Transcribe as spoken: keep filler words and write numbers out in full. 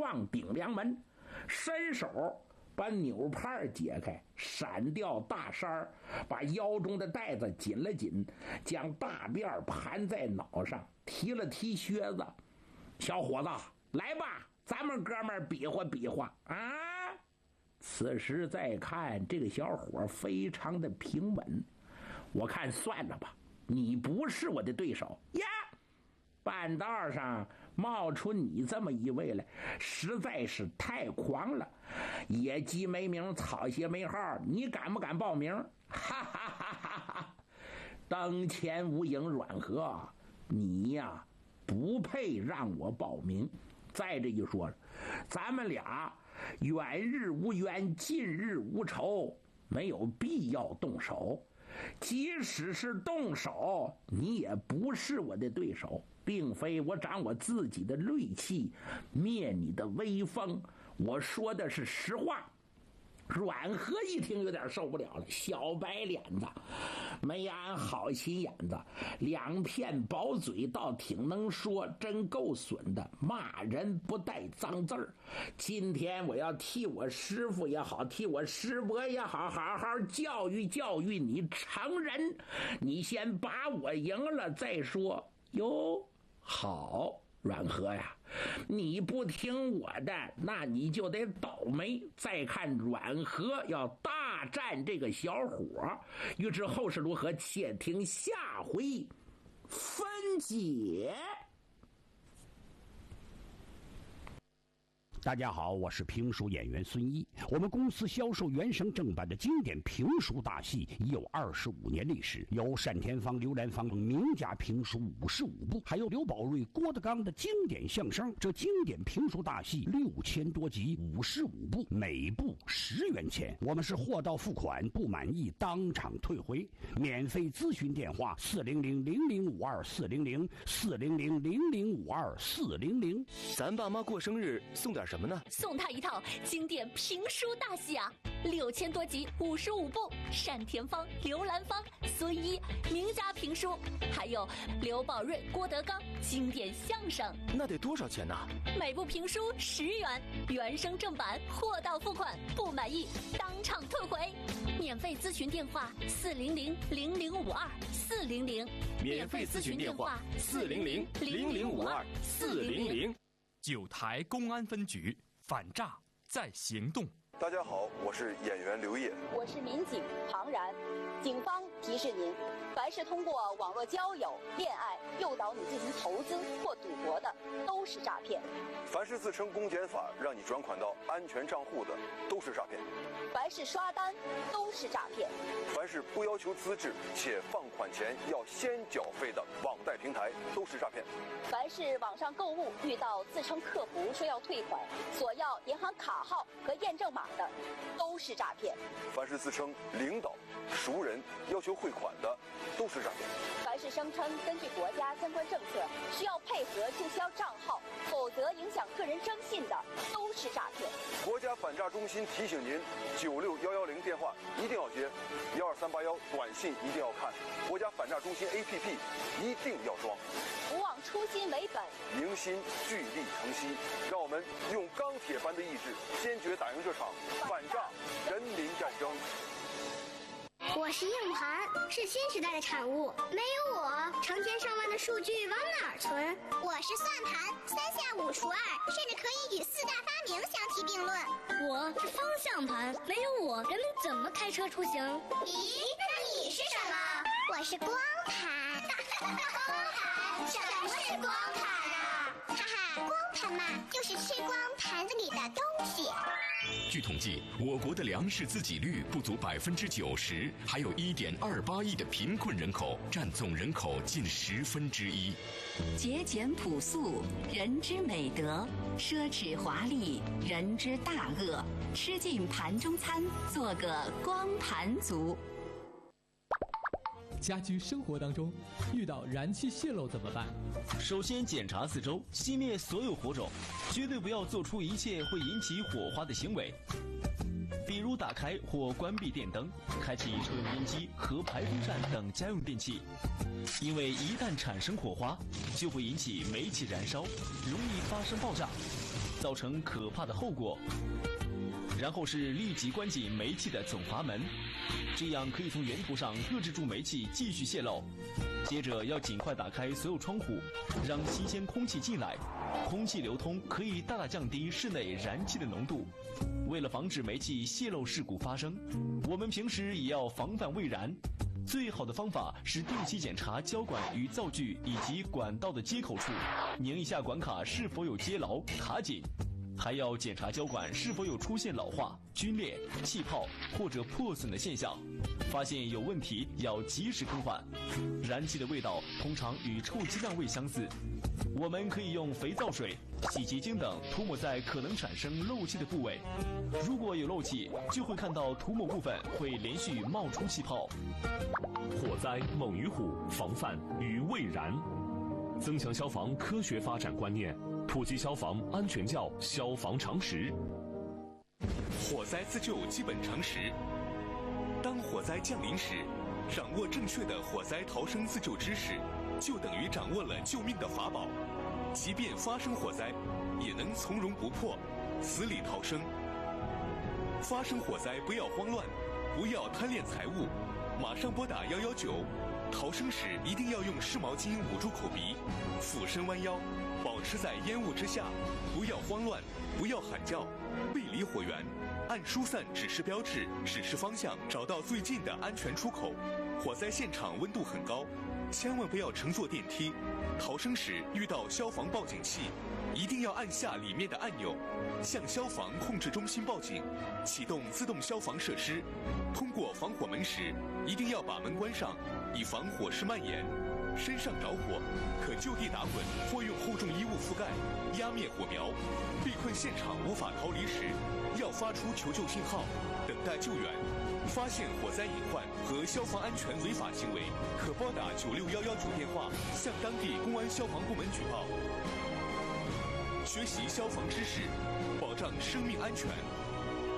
撞顶梁门，伸手把纽帕解开，闪掉大衫，把腰中的带子紧了紧，将大辫盘在脑上，提了提靴子。小伙子，来吧，咱们哥们儿比划比划啊！此时再看这个小伙非常的平稳，我看算了吧，你不是我的对手呀。半道上冒出你这么一位来，实在是太狂了。野鸡没名，草鞋没号，你敢不敢报名？哈哈哈哈哈！灯前无影软和，你呀不配让我报名。再这一说，咱们俩远日无冤，近日无仇，没有必要动手。即使是动手，你也不是我的对手，并非我长我自己的锐气灭你的威风，我说的是实话。阮和一听有点受不了了，小白脸子没安好心眼子，两片薄嘴倒挺能说，真够损的，骂人不带脏字儿。今天我要替我师父也好，替我师伯也好，好好教育教育你成人。你先把我赢了再说。哟，好，阮和呀，你不听我的，那你就得倒霉。再看阮和要大战这个小伙，欲知后事如何，且听下回分解。 大家好，我是评书演员孙一。我们公司销售原声正版的经典评书大戏已有二十五年历史，有单田芳、刘兰芳等名家评书五十五部，还有刘宝瑞、郭德纲的经典相声。这经典评书大戏六千多集，五十五部，每部十元钱。我们是货到付款，不满意当场退回。免费咨询电话：四零零零零五二四零零四零零零零五二四零零。 咱爸妈过生日送点什么呢？ 送他一套经典评书大戏啊，六千多集，五十五部，单田芳、刘兰芳、孙一名家评书，还有刘宝瑞、郭德纲经典相声。 那得多少钱呢？ 每部评书十元，原声正版，货到付款，不满意当场退回。免费咨询电话：四零零零零五二四零零。 免费咨询电话：四零零零零五二四零零。 九台公安分局反诈在行动。 大家好，我是演员刘烨， 我是民警庞然。警方提示您，凡是通过网络交友、恋爱诱导你进行投资或赌博的，都是诈骗。 凡是自称公检法让你转款到安全账户的，都是诈骗。 凡是刷单，都是诈骗。 凡是不要求资质且放款前要先缴费的网贷平台，都是诈骗。 凡是网上购物遇到自称客服说要退款，索要银行卡号和验证码的，都是诈骗。 凡是自称领导、熟人要求汇款的，都是诈骗。 凡是声称根据国家相关政策需要配合注销账号，否则影响个人征信的，都是诈骗。 国家反诈中心提醒您：九六幺幺零电话一定要接，幺二三八幺短信一定要看，国家反诈中心 A P P 一定要装。 不忘初心为本， 凝心聚力成溪，让我们用钢铁般的意志，坚决打赢这场反诈人民战争。 我是硬盘，是新时代的产物。没有我，成千上万的数据往哪儿存？我是算盘，三下五除二，甚至可以与四大发明相提并论。 我是方向盘，没有我，人们怎么开车出行？ 咦，那你是什么？我是光盘。光盘？什么是光盘啊？哈哈，光盘嘛，就是吃光盘子里的东西。 据统计，我国的粮食自给率不足百分之九十，还有一点二八亿的贫困人口，占总人口近十分之一。 节俭朴素，人之美德；奢侈华丽，人之大恶。吃尽盘中餐，做个光盘族。 家居生活当中遇到燃气泄漏怎么办？ 首先检查四周，熄灭所有火种，绝对不要做出一切会引起火花的行为，比如打开或关闭电灯，开启抽油烟机和排风扇等家用电器，因为一旦产生火花，就会引起煤气燃烧，容易发生爆炸。 造成可怕的后果。然后是立即关紧煤气的总阀门，这样可以从源头上遏制住煤气继续泄漏。接着要尽快打开所有窗户，让新鲜空气进来，空气流通可以大大降低室内燃气的浓度。为了防止煤气泄漏事故发生，我们平时也要防范未燃。最好的方法是定期检查胶管与灶具以及管道的接口处，拧一下管卡是否有接牢卡紧。还要检查胶管是否有出现老化、皲裂、气泡或者破损的现象，发现有问题要及时更换。燃气的味道通常与臭鸡蛋味相似，我们可以用肥皂水、洗洁精等涂抹在可能产生漏气的部位。如果有漏气，就会看到涂抹部分会连续冒出气泡。 火灾猛于虎，防范于未然。增强消防科学发展观念，普及消防安全教消防常识。 火灾自救基本常识。当火灾降临时，掌握正确的火灾逃生自救知识，就等于掌握了救命的法宝。即便发生火灾，也能从容不迫，死里逃生。发生火灾不要慌乱，不要贪恋财物，马上拨打一一九。逃生时一定要用湿毛巾捂住口鼻，俯身弯腰，保持在烟雾之下，不要慌乱，不要喊叫，背离火源，按疏散指示标志指示方向，找到最近的安全出口。火灾现场温度很高，千万不要乘坐电梯。逃生时遇到消防报警器，一定要按下里面的按钮，向消防控制中心报警，启动自动消防设施。通过防火门时，一定要把门关上，以防火势蔓延。身上着火，可就地打滚或用厚重衣物覆盖，压灭火苗。被困现场无法逃离时，要发出求救信号，等待救援。发现火灾隐患和消防安全违法行为，可拨打九六一一九电话向当地公安消防部门举报。学习消防知识，保障生命安全。